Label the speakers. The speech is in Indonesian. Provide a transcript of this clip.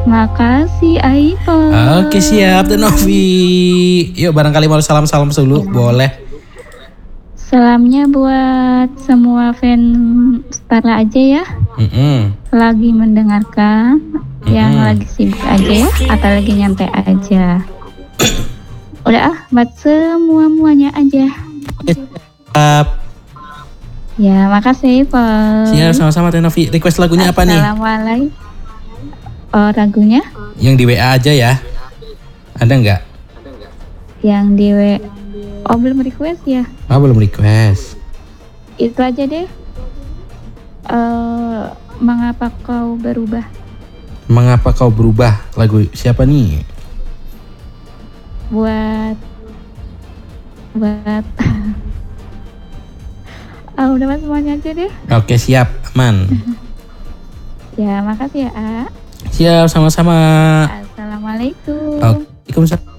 Speaker 1: Makasih Aipo.
Speaker 2: Oke siap dan Novi. Yuk barangkali mau salam-salam dulu, boleh.
Speaker 1: Salamnya buat semua fan Starla aja ya. Lagi mendengarkan, yang lagi sibuk aja ya, atau lagi nyantai aja. Udah buat semua-muanya aja.
Speaker 2: Siap.
Speaker 1: Ya, makasih Pak.
Speaker 2: Siap, sama-sama Teh Novi. Request lagunya apa nih?
Speaker 1: Assalamualaikum. Oh, lagunya?
Speaker 2: Yang di WA aja ya. Ada nggak?
Speaker 1: Yang di Oh, belum request ya?
Speaker 2: Belum request.
Speaker 1: Itu aja deh. Mengapa kau berubah?
Speaker 2: Mengapa kau berubah? Lagu siapa nih?
Speaker 1: Buat udah mas semuanya aja deh.
Speaker 2: Oke siap, aman.
Speaker 1: Ya, makasih ya, A.
Speaker 2: Siap, sama-sama.
Speaker 1: Assalamualaikum.
Speaker 2: Waalaikumsalam.